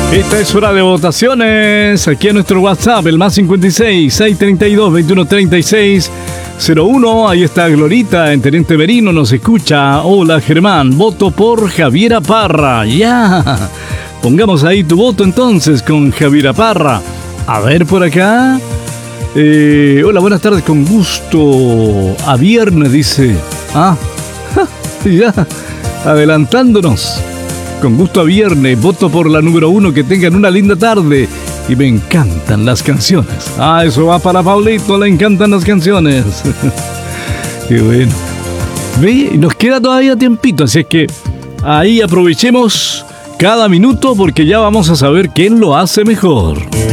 Esta es hora de votaciones. Aquí en nuestro WhatsApp, el más 56 632 2136 01. Ahí está Glorita en Teniente Merino, nos escucha. Hola Germán, voto por Javiera Parra. Ya. Pongamos ahí tu voto entonces con Javiera Parra. A ver por acá. Hola, buenas tardes, con gusto. A viernes, dice. Ya. Adelantándonos. Con gusto a viernes, voto por la número 1, que tengan una linda tarde. Y me encantan las canciones. Eso va para Pablito, le encantan las canciones. Qué bueno. Ve, nos queda todavía tiempito, así es que ahí aprovechemos cada minuto porque ya vamos a saber quién lo hace mejor.